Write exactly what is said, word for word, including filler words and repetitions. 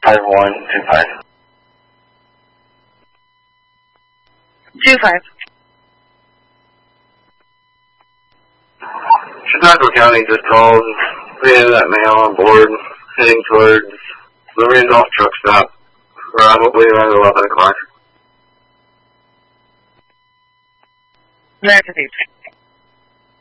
five one two five. Two five. Chicago County just called. We have that male on board, heading towards the Randolph truck stop, probably around eleven o'clock. Negative.